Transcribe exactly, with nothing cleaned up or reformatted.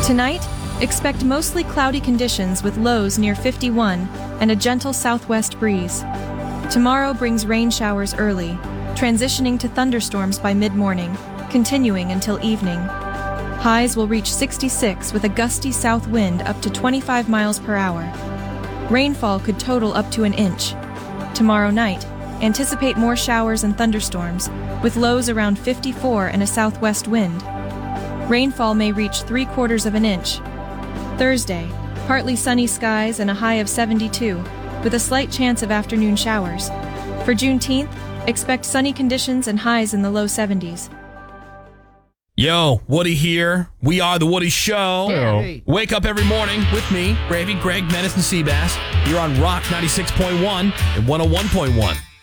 Tonight, expect mostly cloudy conditions with lows near fifty-one and a gentle southwest breeze. Tomorrow brings rain showers early, transitioning to thunderstorms by mid-morning, continuing until evening. Highs will reach sixty-six with a gusty south wind up to twenty-five miles per hour. Rainfall could total up to an inch. Tomorrow night, anticipate more showers and thunderstorms, with lows around fifty-four and a southwest wind. Rainfall may reach three quarters of an inch. Thursday, partly sunny skies and a high of seventy-two, with a slight chance of afternoon showers. For Juneteenth, expect sunny conditions and highs in the low seventies. Yo, Woody here. We are The Woody Show. Hey. Wake up every morning with me, Gravy, Greg, Menace, and Seabass. You're on Rock ninety-six point one and one oh one point one.